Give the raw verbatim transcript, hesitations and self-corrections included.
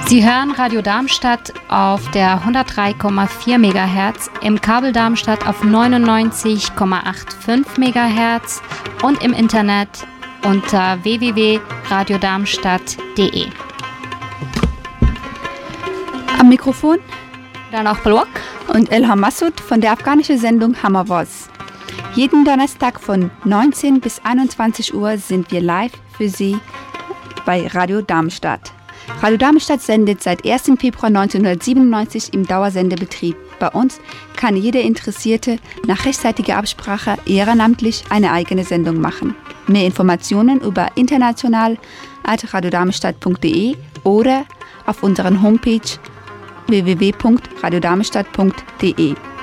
Sie hören Radio Darmstadt auf der hundertdrei Komma vier Megahertz, im Kabel Darmstadt auf neunundneunzig Komma fünfundachtzig Megahertz und im Internet unter w w w punkt radio darmstadt punkt d e. Am Mikrofon Danach Block und Elham Massoud von der afghanischen Sendung Hammervoz. Jeden Donnerstag von neunzehn bis einundzwanzig Uhr sind wir live für Sie bei Radio Darmstadt. Radio Darmstadt sendet seit ersten Februar neunzehnhundertsiebenundneunzig im Dauersendebetrieb. Bei uns kann jeder Interessierte nach rechtzeitiger Absprache ehrenamtlich eine eigene Sendung machen. Mehr Informationen über international at radio darmstadt punkt d e oder auf unserer Homepage w w w punkt radio darmstadt punkt d e.